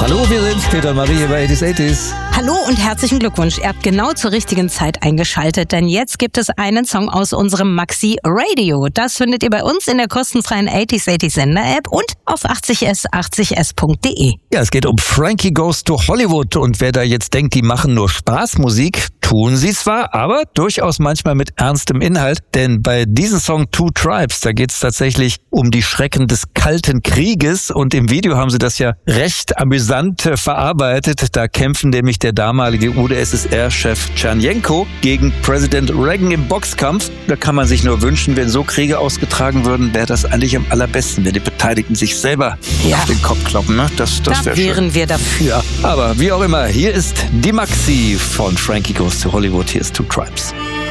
Hallo, wir sind Peter Marie bei 80s. Hallo und herzlichen Glückwunsch. Ihr habt genau zur richtigen Zeit eingeschaltet, denn jetzt gibt es einen Song aus unserem Maxi Radio. Das findet ihr bei uns in der kostenfreien 80s Sender-App und auf 80s80s.de. Ja, es geht um Frankie Goes to Hollywood und wer da jetzt denkt, die machen nur Spaßmusik, tun sie zwar, aber durchaus manchmal mit ernstem Inhalt, denn bei diesem Song Two Tribes, da geht es tatsächlich um die Schrecken des Kalten Krieges und im Video haben sie das ja recht amüsant verarbeitet. Da kämpfen nämlich der damalige UdSSR-Chef Tschernjenko gegen Präsident Reagan im Boxkampf. Da kann man sich nur wünschen, wenn so Kriege ausgetragen würden, wäre das eigentlich am allerbesten, wenn die Beteiligten sich selber auf den Kopf kloppen. Ne? Das da wären wir dafür. Aber wie auch immer, hier ist die Maxi von Frankie Goes to Hollywood. Hier ist Two Tribes.